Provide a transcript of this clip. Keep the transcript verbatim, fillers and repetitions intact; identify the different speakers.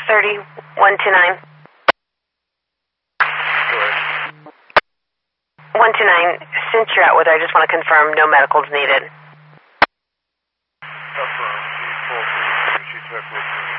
Speaker 1: thirty, one two nine. one two nine, since you're out with her, I just want to confirm no medicals needed.
Speaker 2: Affirm. She's full. She took with me.